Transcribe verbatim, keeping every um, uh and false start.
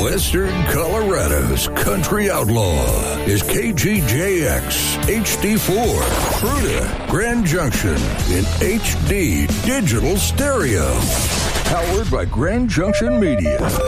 Western Colorado's country outlaw is K G J X H D four, Fruita, Grand Junction in H D digital stereo. Powered by Grand Junction Media.